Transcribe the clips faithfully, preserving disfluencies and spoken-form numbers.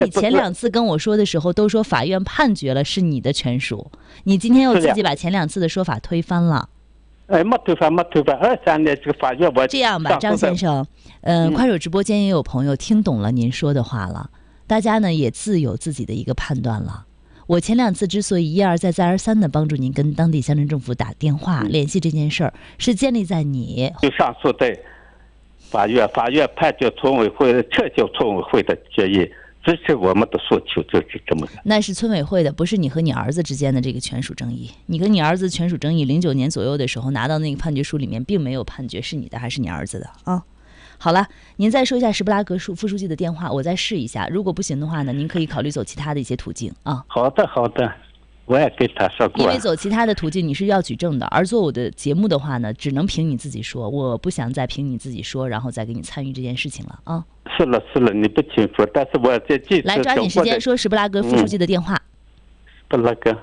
你前两次跟我说的时候都说法院判决了是你的权属，你今天又自己把前两次的说法推翻了。 哎，没推翻，没推翻。二三年这个法院我这样吧，张先生，嗯、呃，快手直播间也有朋友听懂了您说的话了，大家呢也自有自己的一个判断了。我前两次之所以一而再再而三的帮助您跟当地乡镇政府打电话、嗯、联系这件事儿，是建立在你就上诉对法院，法院判决村委会撤销村委会的决议，支持我们的诉求，就是这么的。 那是村委会的，不是你和你儿子之间的这个权属争议。你跟你儿子权属争议，零九年左右的时候拿到那个判决书里面，并没有判决是你的还是你儿子的啊。好了，您再说一下什布拉格副副书记的电话，我再试一下。如果不行的话呢，您可以考虑走其他的一些途径啊。 好的，好的，我也给他说过。 因为走其他的途径你是要举证的，而做我的节目的话呢，只能凭你自己说，我不想再凭你自己说，然后再给你参与这件事情了啊。 是了，是了，你不清楚，但是我在这次来抓紧时间说什布拉格副书记的电话。 不那个。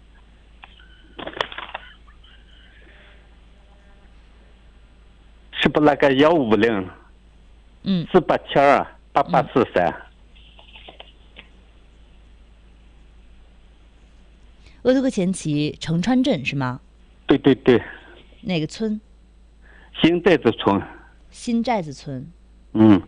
是不那个幺五零， 嗯， 四八七二八八四三。 鄂图克前旗城川镇是吗？ 对对对。 哪个村？ 新寨子村。 新寨子村。 嗯。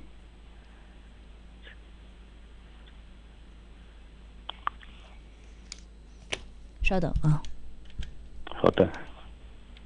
稍等啊。 好的。